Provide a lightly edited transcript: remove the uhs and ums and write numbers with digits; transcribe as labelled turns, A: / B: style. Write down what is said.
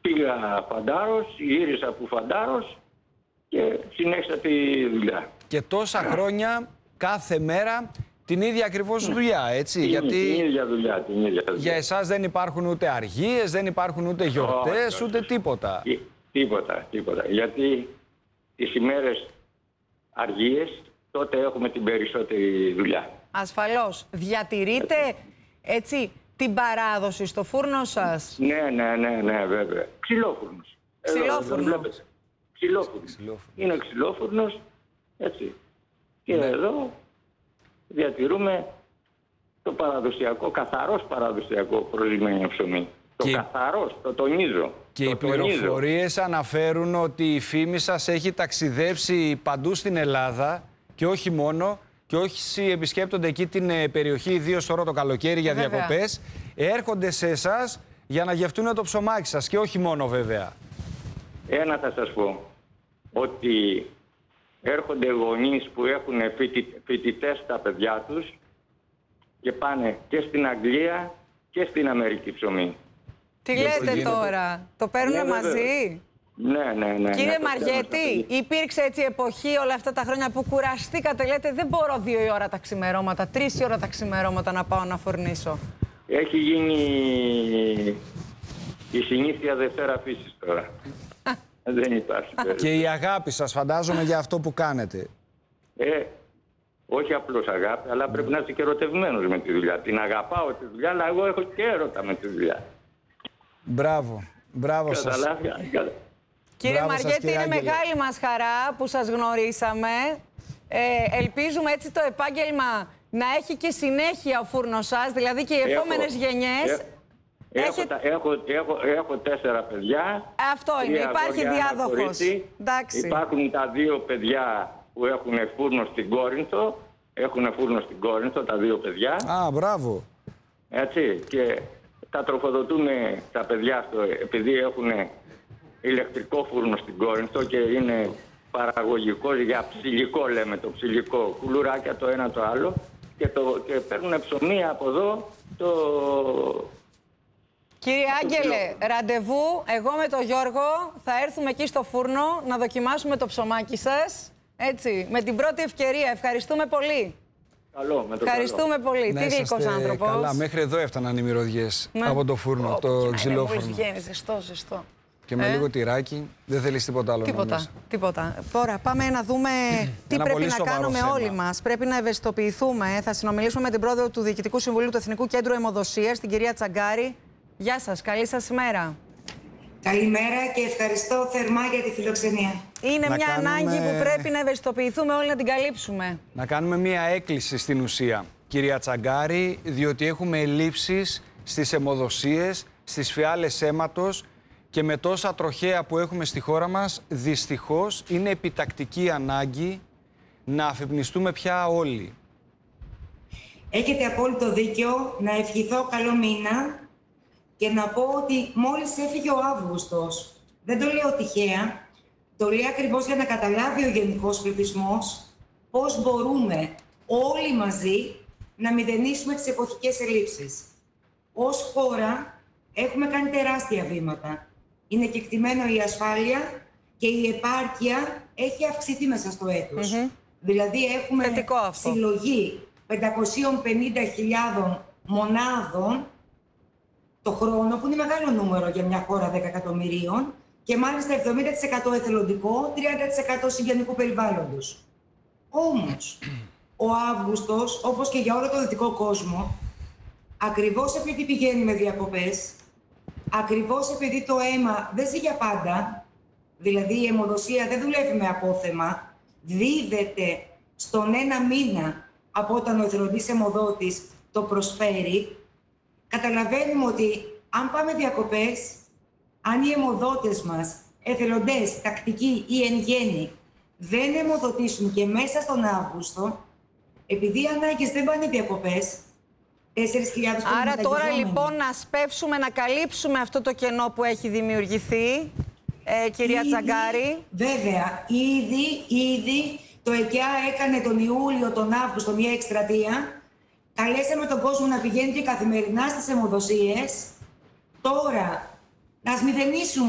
A: πήγα Φαντάρος, γύρισα από Φαντάρος και συνέχισα τη δουλειά.
B: Και τόσα χρόνια, κάθε μέρα, την ίδια ακριβώς δουλειά, έτσι.
A: Την
B: Γιατί
A: ίδια δουλειά, την ίδια δουλειά.
B: για εσάς δεν υπάρχουν ούτε αργίες, δεν υπάρχουν ούτε γιορτές, ούτε τίποτα.
A: Τίποτα. Γιατί τις ημέρες αργίες, τότε έχουμε την περισσότερη δουλειά.
C: Ασφαλώς. Διατηρείτε, έτσι, την παράδοση στο φούρνο σας?
A: Ναι, βέβαια. Ξυλόφουρνος.
C: Ξυλόφουρνος.
A: Ξυλόφουρνος. Είναι ξυλόφουρνος, έτσι. Και εδώ διατηρούμε το παραδοσιακό, καθαρός παραδοσιακό προσγειωμένο ψωμί. Το καθαρός, το τονίζω.
B: Και οι πληροφορίες αναφέρουν ότι η φήμη σας έχει ταξιδέψει παντού στην Ελλάδα και όχι μόνο, και όσοι επισκέπτονται εκεί την περιοχή, ιδίως τώρα το καλοκαίρι για διακοπές, έρχονται σε εσάς για να γευτούν το ψωμάκι σας και όχι μόνο βέβαια.
A: Ένα θα σας πω, ότι έρχονται γονείς που έχουν φοιτητές στα παιδιά τους και πάνε και στην Αγγλία και στην Αμερική ψωμί.
C: Τι λέτε τώρα, το παίρνουν μαζί?
A: Ναι.
C: Κύριε Μαριέτη, υπήρξε έτσι εποχή όλα αυτά τα χρόνια που κουραστήκατε, λέτε δεν μπορώ 2 η ώρα τα ξημερώματα, 3 η ώρα τα ξημερώματα να πάω να φορνήσω?
A: Έχει γίνει η συνήθεια Δευτέρα φύσης τώρα. Δεν υπάρχει.
B: Και η αγάπη σας, φαντάζομαι, για αυτό που κάνετε.
A: Όχι απλώς αγάπη, αλλά πρέπει να είσαι και ερωτευμένος με τη δουλειά. Την αγαπάω τη δουλειά, αλλά εγώ έχω και έρωτα με τη δουλειά.
B: Μπράβο σας.
C: Κύριε Μαριέτη, είναι μεγάλη μας χαρά που σας γνωρίσαμε. Ελπίζουμε έτσι το επάγγελμα να έχει και συνέχεια ο φούρνος σας, δηλαδή και οι επόμενες γενιές.
A: Έχω 4 παιδιά.
C: Αυτό είναι, υπάρχει διάδοχος.
A: Υπάρχουν τα 2 παιδιά που έχουν φούρνο στην Κόρινθο. Έχουν φούρνο στην Κόρινθο τα 2 παιδιά.
B: Α, μπράβο.
A: Έτσι, και τα τροφοδοτούμε τα παιδιά αυτό, επειδή έχουν ηλεκτρικό φούρνο στην Κόρινθο και είναι παραγωγικός για ψηλικό, λέμε, το ψηλικό, κουλουράκια το ένα το άλλο, και παίρνουν ψωμί από εδώ
C: Κύριε Άγγελε, ραντεβού, εγώ με τον Γιώργο θα έρθουμε εκεί στο φούρνο να δοκιμάσουμε το ψωμάκι σας, έτσι, με την πρώτη ευκαιρία. Ευχαριστούμε πολύ.
A: Καλό, με το
C: Ευχαριστούμε
A: καλό.
C: πολύ. Τι γλυκός άνθρωπος.
B: Καλά, μέχρι εδώ έφταναν οι μυρωδιές από το φούρνο, το ξυλόφουρνο.
C: Βγαίνει ζεστό.
B: Και με λίγο τυράκι, δεν θέλεις τίποτα άλλο.
C: Τίποτα. Τώρα πάμε να δούμε τι πρέπει να κάνουμε όλοι μας. Πρέπει να ευαισθητοποιηθούμε. Θα συνομιλήσουμε με την πρόεδρο του Διοικητικού Συμβουλίου του Εθνικού Κέντρου Αιμοδοσίας, την κυρία Τσαγκάρη. Γεια σας, καλή σας ημέρα.
D: Καλημέρα και ευχαριστώ θερμά για τη φιλοξενία.
C: Είναι μια ανάγκη που πρέπει να ευαισθητοποιηθούμε όλοι να την καλύψουμε.
B: Να κάνουμε μια έκκληση στην ουσία, κυρία Τσαγκάρη, διότι έχουμε ελλείψεις στις αιμοδοσίες, στις φιάλες αίματος και με τόσα τροχαία που έχουμε στη χώρα μας, δυστυχώς είναι επιτακτική ανάγκη να αφυπνιστούμε πια όλοι.
D: Έχετε απόλυτο δίκιο. Να ευχηθώ καλό μήνα και να πω ότι μόλις έφυγε ο Αύγουστος. Δεν το λέω τυχαία. Το λέω ακριβώς για να καταλάβει ο γενικός πληθυσμός πώς μπορούμε όλοι μαζί να μηδενίσουμε τις εποχικές ελλείψεις. Ως χώρα έχουμε κάνει τεράστια βήματα. Είναι κεκτημένο η ασφάλεια και η επάρκεια έχει αυξηθεί μέσα στο έτος. Δηλαδή έχουμε συλλογή 550.000 μονάδων το χρόνο, που είναι μεγάλο νούμερο για μια χώρα 10 εκατομμυρίων, και μάλιστα 70% εθελοντικό, 30% συγγενικού περιβάλλοντος. Όμως, ο Αύγουστος, όπως και για όλο το δυτικό κόσμο, ακριβώς επειδή πηγαίνουμε διακοπές, ακριβώς επειδή το αίμα δεν ζει για πάντα, δηλαδή η αιμοδοσία δεν δουλεύει με απόθεμα, δίδεται στον 1 μήνα από όταν ο εθελοντής αιμοδότης το προσφέρει, καταλαβαίνουμε ότι αν πάμε διακοπές, αν οι αιμοδότες μας, εθελοντές, τακτικοί ή εν γέννη, δεν αιμοδοτήσουν και μέσα στον Αύγουστο, επειδή οι ανάγκες δεν πάνε διακοπές, 4.000.
C: Άρα τώρα λοιπόν να σπεύσουμε, να καλύψουμε αυτό το κενό που έχει δημιουργηθεί, κυρία Τσαγκάρη.
D: Βέβαια, ήδη το ΕΚΙΑ έκανε τον Ιούλιο, τον Αύγουστο μια εκστρατεία. Καλέσαμε τον κόσμο να πηγαίνει και καθημερινά στις αιμοδοσίες. Τώρα, να μηδενίσουμε